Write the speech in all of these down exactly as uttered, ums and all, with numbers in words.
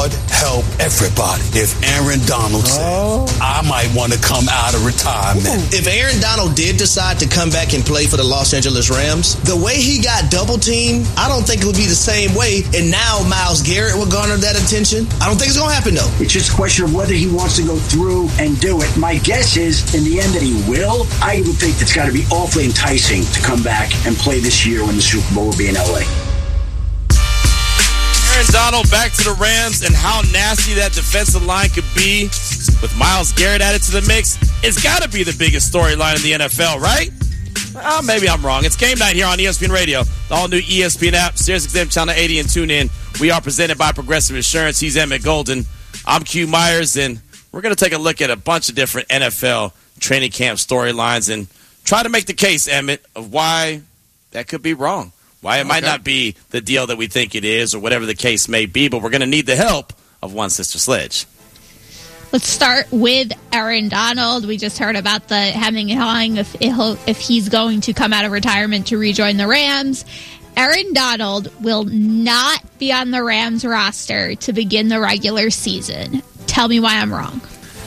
Lord help everybody if Aaron Donald oh. says, I might want to come out of retirement. Ooh. If Aaron Donald did decide to come back and play for the Los Angeles Rams, the way he got double teamed, I don't think it would be the same way. And now Myles Garrett will garner that attention. I don't think it's going to happen, though. It's just a question of whether he wants to go through and do it. My guess is, in the end, that he will. I would think it's got to be awfully enticing to come back and play this year when the Super Bowl will be in L A. Aaron Donald back to the Rams, and how nasty that defensive line could be with Myles Garrett added to the mix. It's got to be the biggest storyline in the N F L, right? Uh, maybe I'm wrong. It's game night here on E S P N Radio, the all-new E S P N app, Sirius X M Channel eighty, and tune in. We are presented by Progressive Insurance. He's Emmett Golden. I'm Q Myers, and we're going to take a look at a bunch of different N F L training camp storylines and try to make the case, Emmett, of why that could be wrong. Why it okay. might not be the deal that we think it is or whatever the case may be, but we're going to need the help of one Sister Sledge. Let's start with Aaron Donald. We just heard about the hemming and hawing if, if he's going to come out of retirement to rejoin the Rams. Aaron Donald will not be on the Rams roster to begin the regular season. Tell me why I'm wrong.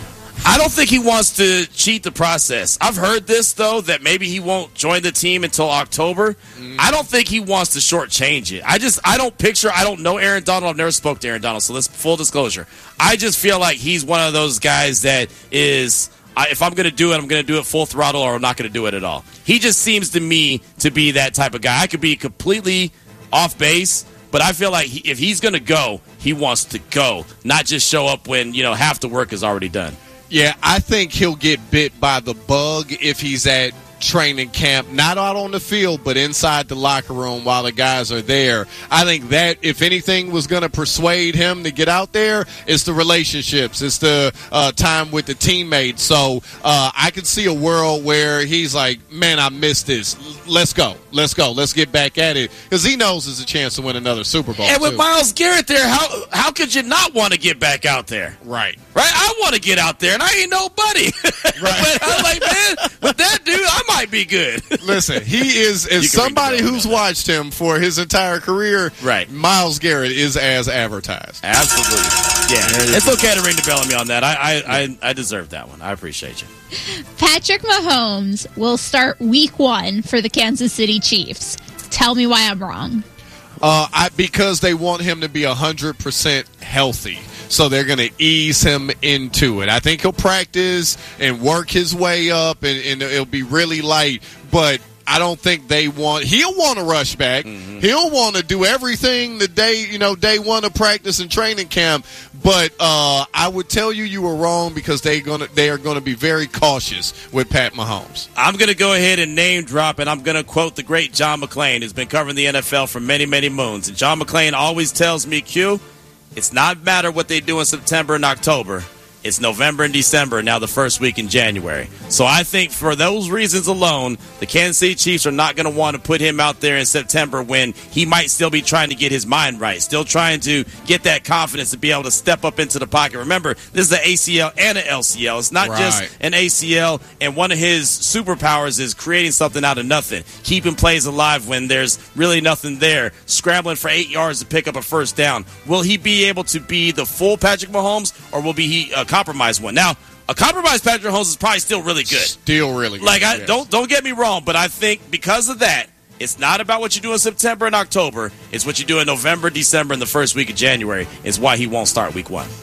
I don't think he wants to cheat the process. I've heard this, though, that maybe he won't join the team until October. Mm. I don't think he wants to shortchange it. I just, I don't picture, I don't know Aaron Donald. I've never spoke to Aaron Donald, so let's full disclosure. I just feel like he's one of those guys that is, I, if I'm going to do it, I'm going to do it full throttle or I'm not going to do it at all. He just seems to me to be that type of guy. I could be completely off base, but I feel like he, if he's going to go, he wants to go, not just show up when, you know, half the work is already done. Yeah, I think he'll get bit by the bug if he's at training camp, not out on the field, but inside the locker room while the guys are there. I think that, if anything was going to persuade him to get out there, it's the relationships. It's the uh, time with the teammates. So uh, I could see a world where he's like, man, I missed this. Let's go. Let's go. Let's get back at it. Because he knows there's a chance to win another Super Bowl. And with too. Myles Garrett there, how how could you not want to get back out there? Right. Right? I want to get out there, and I ain't nobody. Right. But I'm like, man, with that dude, I might be good. Listen, he is, as somebody who's watched him for his entire career, right. Myles Garrett is as advertised. Absolutely. Yeah. It's okay to ring the bell on me on that. I, I, I, I deserve that one. I appreciate you. Patrick Mahomes will start week one for the Kansas City Chiefs. Tell me why I'm wrong. Uh, I, because they want him to be one hundred percent healthy. So they're going to ease him into it. I think he'll practice and work his way up, and, and it'll be really light. But I don't think they want – he'll want to rush back. Mm-hmm. He'll want to do everything the day, you know, day one of practice and training camp. But uh, I would tell you you were wrong because they gonna they are going to be very cautious with Pat Mahomes. I'm going to go ahead and name drop, and I'm going to quote the great John McClain, who's been covering the N F L for many, many moons. And John McClain always tells me, Q, it's not matter what they do in September and October. It's November and December, now the first week in January. So I think for those reasons alone, the Kansas City Chiefs are not going to want to put him out there in September when he might still be trying to get his mind right, still trying to get that confidence to be able to step up into the pocket. Remember, this is an A C L and an L C L. It's not right. just an A C L, and one of his superpowers is creating something out of nothing, keeping plays alive when there's really nothing there, scrambling for eight yards to pick up a first down. Will he be able to be the full Patrick Mahomes, or will be he uh, compromised one? Now, a compromised Patrick Mahomes is probably still really good. Still really good. Like, I, yes. don't don't get me wrong, but I think because of that, it's not about what you do in September and October. It's what you do in November, December, and the first week of January is why he won't start week one.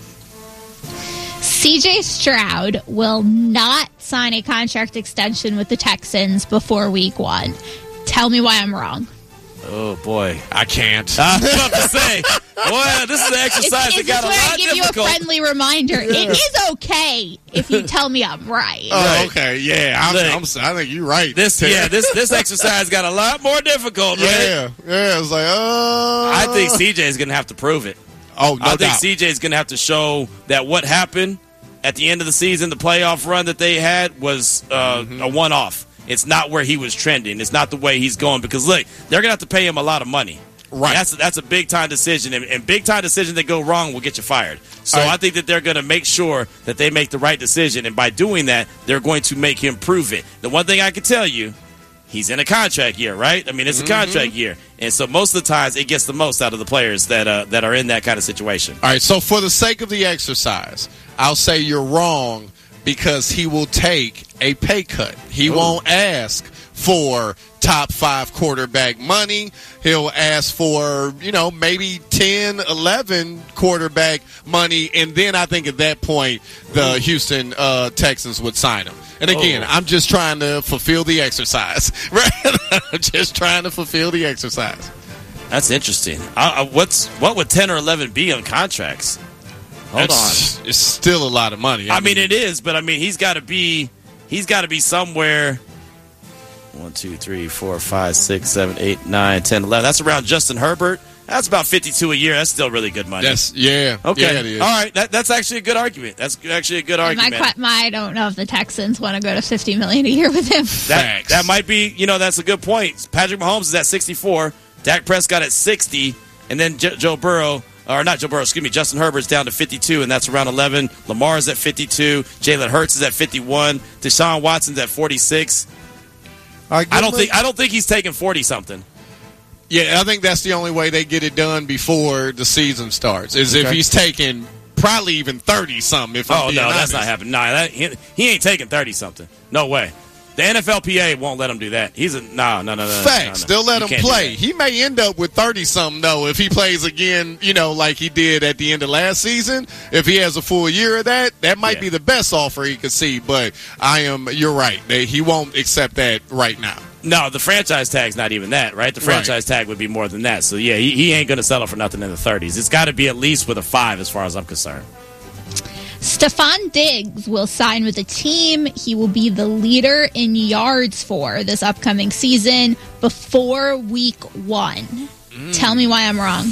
C J Stroud will not sign a contract extension with the Texans before week one. Tell me why I'm wrong. Oh, boy. I can't. I was about to say, boy, this is an exercise it's, that got a lot I give difficult. you a friendly reminder. It is okay if you tell me I'm right. Oh, right. okay. Yeah, I'm, Look, I'm, I think you're right. This, yeah, this this exercise got a lot more difficult, right? Yeah, yeah. It's like, oh. I think C J is going to have to prove it. Oh, no I think doubt. C J is going to have to show that what happened at the end of the season, the playoff run that they had, was uh, mm-hmm. a one-off. It's not where he was trending. It's not the way he's going. Because, look, they're going to have to pay him a lot of money. Right. That's, that's a big-time decision. And, and big-time decisions that go wrong will get you fired. So right. I think that they're going to make sure that they make the right decision. And by doing that, they're going to make him prove it. The one thing I can tell you, he's in a contract year, right? I mean, it's a contract mm-hmm. year. And so most of the times it gets the most out of the players that uh, that are in that kind of situation. All right, so for the sake of the exercise, I'll say you're wrong because he will take a pay cut. He Ooh. won't ask for top five quarterback money. He'll ask for, you know, maybe ten, eleven quarterback money. And then I think at that point, the Ooh. Houston uh, Texans would sign him. And again, oh. I'm just trying to fulfill the exercise, right? I'm just trying to fulfill the exercise. That's interesting. Uh, what's what would ten or eleven be on contracts? Hold it's, on. It's still a lot of money. I, I mean, mean, it is, but I mean, he's got to be, he's got to be somewhere. One, two, three, four, five, six, seven, eight, nine, ten, eleven. That's around Justin Herbert. That's about fifty-two a year. That's still really good money. That's yeah. Okay. Yeah, it is. All right. That, that's actually a good argument. That's actually a good argument. My, my, I don't know if the Texans want to go to fifty million dollars a year with him. That, that might be. You know, that's a good point. Patrick Mahomes is at sixty-four. Dak Prescott at sixty, and then J- Joe Burrow. Or not Joe Burrow, excuse me, Justin Herbert's down to fifty-two, and that's around eleven. Lamar's at fifty-two. Jalen Hurts is at fifty-one. Deshaun Watson's at forty-six. I don't think I don't think he's taking forty-something. Yeah, I think that's the only way they get it done before the season starts, is okay. if he's taking probably even thirty-something. If I'm Oh, being no, honest. that's not happening. Nah, that, he, he ain't taking thirty-something. No way. The N F L P A won't let him do that. He's a no, no, no, no. Facts. No, no. They'll let you him play. He may end up with thirty-something, though, if he plays again, you know, like he did at the end of last season. If he has a full year of that, that might yeah. be the best offer he could see. But I am, you're right. They, he won't accept that right now. No, the franchise tag's not even that, right? The franchise right. tag would be more than that. So, yeah, he, he ain't going to settle for nothing in the thirties. It's got to be at least with a five as far as I'm concerned. Stephon Diggs will sign with the team. He will be the leader in yards for this upcoming season before week one. Mm. Tell me why I'm wrong.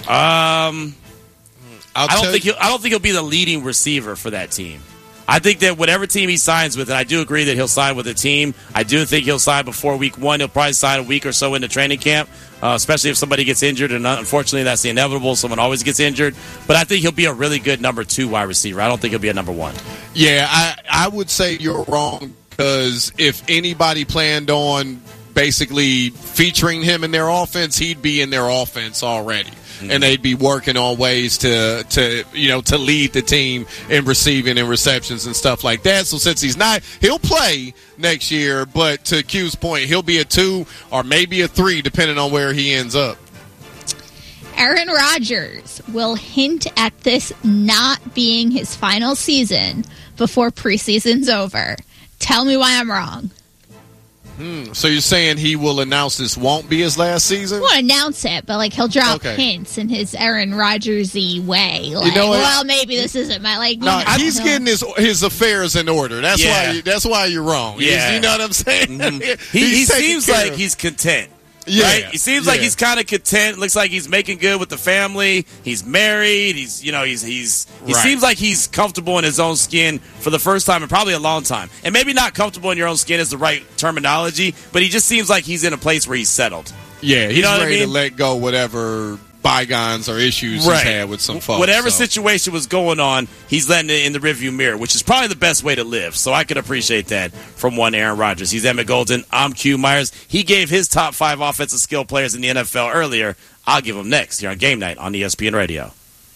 Um, I'll I don't think he'll, I don't think he'll be the leading receiver for that team. I think that whatever team he signs with, and I do agree that he'll sign with a team. I do think he'll sign before week one. He'll probably sign a week or so into training camp, uh, especially if somebody gets injured. And unfortunately, that's the inevitable. Someone always gets injured. But I think he'll be a really good number two wide receiver. I don't think he'll be a number one. Yeah, I, I would say you're wrong because if anybody planned on basically featuring him in their offense, he'd be in their offense already. Mm-hmm. And they'd be working on ways to, to, you know, to lead the team in receiving and receptions and stuff like that. So since he's not, he'll play next year, but to Q's point, he'll be a two or maybe a three, depending on where he ends up. Aaron Rodgers will hint at this not being his final season before preseason's over. Tell me why I'm wrong. Hmm. So you're saying he will announce this won't be his last season? He won't announce it, but like he'll drop okay. hints in his Aaron Rodgers-y way. Like, you know what? well, maybe this isn't my like. No, you know, he's getting his his affairs in order. That's yeah. why. You, that's why you're wrong. Yeah. He's, you know what I'm saying? Mm-hmm. he he seems like of... he's content. Yeah. Right? He seems yeah. like he's kind of content. Looks like he's making good with the family. He's married. He's, you know, he's he's he right. seems like he's comfortable in his own skin for the first time in probably a long time. And maybe not comfortable in your own skin is the right terminology, but he just seems like he's in a place where he's settled. Yeah, he's you know ready what I mean? to let go whatever bygones or issues right. he's had with some folks. Whatever so. situation was going on, he's letting it in the rearview mirror, which is probably the best way to live. So I can appreciate that from one Aaron Rodgers. He's Emmett Golden. I'm Q Myers. He gave his top five offensive skill players in the N F L earlier. I'll give them next here on Game Night on E S P N Radio.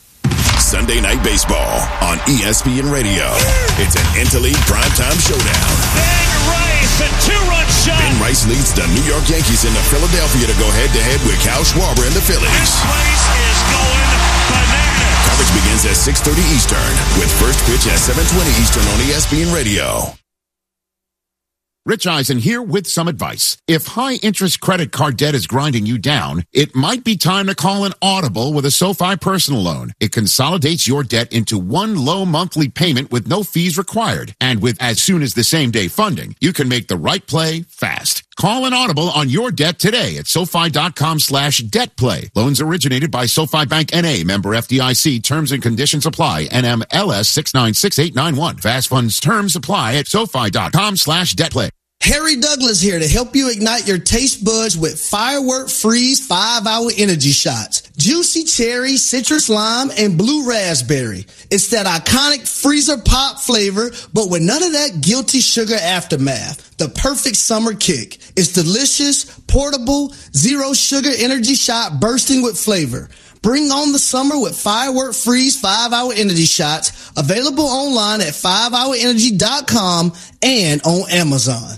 Sunday Night Baseball on E S P N Radio. It's an Interleague primetime showdown. Bang Rice, a two-run shot. Ben Rice leads the New York Yankees into Philadelphia to go head-to-head with Kyle Schwarber and the Phillies. This place is going bananas. Coverage begins at six thirty Eastern with first pitch at seven twenty Eastern on E S P N Radio. Rich Eisen here with some advice. If high-interest credit card debt is grinding you down, it might be time to call an Audible with a SoFi personal loan. It consolidates your debt into one low monthly payment with no fees required. And with as soon as the same-day funding, you can make the right play fast. Call an Audible on your debt today at SoFi.com slash debt play. Loans originated by SoFi Bank N A, member F D I C. Terms and conditions apply. N M L S six nine six eight nine one. Fast funds terms apply at SoFi.com slash debt play. Harry Douglas here to help you ignite your taste buds with Firework Freeze five hour Energy Shots. Juicy cherry, citrus lime, and blue raspberry. It's that iconic freezer pop flavor, but with none of that guilty sugar aftermath. The perfect summer kick. It's delicious, portable, zero sugar energy shot bursting with flavor. Bring on the summer with Firework Freeze five hour Energy Shots. Available online at five hour energy dot com and on Amazon.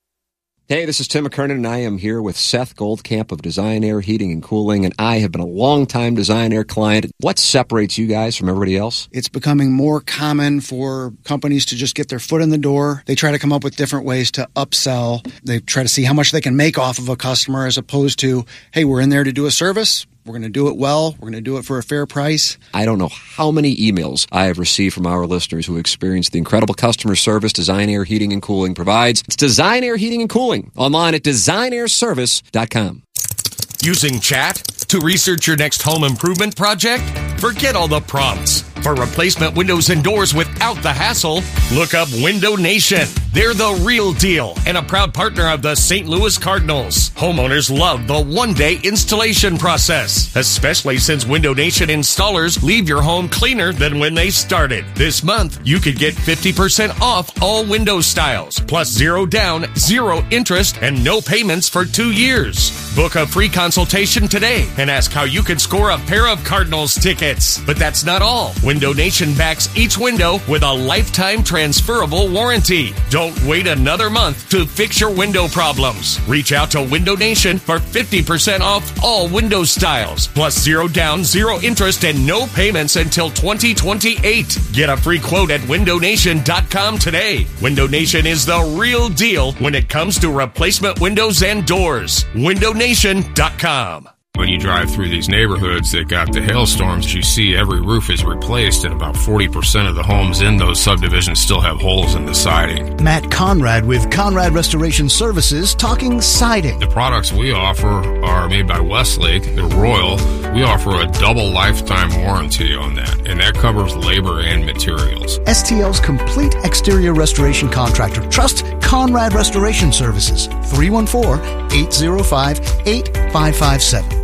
Hey, this is Tim McKernan, and I am here with Seth Goldcamp of Design Air Heating and Cooling, and I have been a long-time Design Air client. What separates you guys from everybody else? It's becoming more common for companies to just get their foot in the door. They try to come up with different ways to upsell. They try to see how much they can make off of a customer as opposed to, hey, we're in there to do a service. We're going to do it well. We're going to do it for a fair price. I don't know how many emails I have received from our listeners who experience the incredible customer service Design Air Heating and Cooling provides. It's Design Air Heating and Cooling, online at design air service dot com. Using chat to research your next home improvement project? Forget all the prompts. For replacement windows and doors without the hassle, look up Window Nation. They're the real deal and a proud partner of the Saint Louis Cardinals. Homeowners love the one-day installation process, especially since Window Nation installers leave your home cleaner than when they started. This month, you could get fifty percent off all window styles, plus zero down, zero interest, and no payments for two years. Book a free consultation today and ask how you can score a pair of Cardinals tickets. But that's not all. Window Nation backs each window with a lifetime transferable warranty. Don't wait another month to fix your window problems. Reach out to Window Nation for fifty percent off all window styles, plus zero down, zero interest, and no payments until twenty twenty-eight. Get a free quote at window nation dot com today. Window Nation is the real deal when it comes to replacement windows and doors. window nation dot com. When you drive through these neighborhoods that got the hailstorms, you see every roof is replaced, and about forty percent of the homes in those subdivisions still have holes in the siding. Matt Conrad with Conrad Restoration Services, talking siding. The products we offer are made by Westlake. They're Royal. We offer a double lifetime warranty on that, and that covers labor and materials. S T L's complete exterior restoration contractor. Trust Conrad Restoration Services. three one four, eight zero five, eight five five seven.